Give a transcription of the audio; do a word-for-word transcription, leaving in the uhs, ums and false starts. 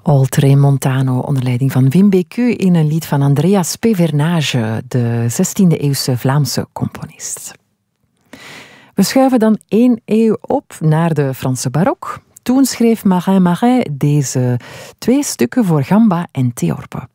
Oltre Montano onder leiding van Wim Bécu in een lied van Andreas Pevernage, de zestiende-eeuwse Vlaamse componist. We schuiven dan één eeuw op naar de Franse barok. Toen schreef Marin Marais deze twee stukken voor gamba en theorbe.